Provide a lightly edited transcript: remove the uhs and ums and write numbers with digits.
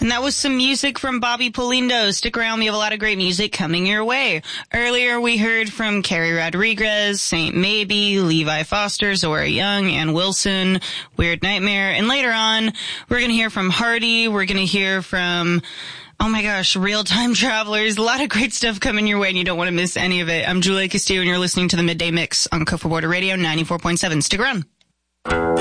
And that was some music from Bobby Polindo. Stick around, we have a lot of great music coming your way. Earlier we heard from Carrie Rodriguez, Saint Maybe, Levi Foster, Zora Young, Ann Wilson, Weird Nightmare. And later on, we're going to hear from Hardy. We're going to hear from, oh my gosh, Real Time Travelers. A lot of great stuff coming your way, and you don't want to miss any of it. I'm Julia Castillo, and you're listening to the Midday Mix on Code for Border Radio 94.7. Stick around.